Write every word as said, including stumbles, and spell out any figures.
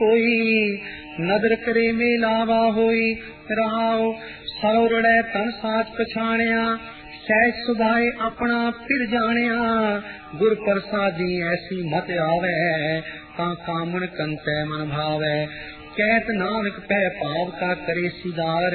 ਹੋਈ ਨਦਰ ਕਰੇ ਮੇਲਾਵਾ ਹੋਈ। ਰਹਾਉ ਸਰੋੜੈ ਤਨ ਸਾਚ ਪਛਾਣਿਆ ਸਹਿਜ ਸੁਭਾਏ ਆਪਣਾ ਫਿਰ ਜਾਣਿਆ। ਗੁਰ ਪ੍ਰਸਾਦੀ ਐਸੀ ਮਤ ਆਵੈ ਤਾਂ ਕਾਮਣ ਕੰਤੈ ਮਨ ਭਾਵੈ। ਕਹਿਤ ਨਾਨਕ ਪੈ ਭਾਵ ਕਾ ਕਰੇ ਸਿਦਾਰ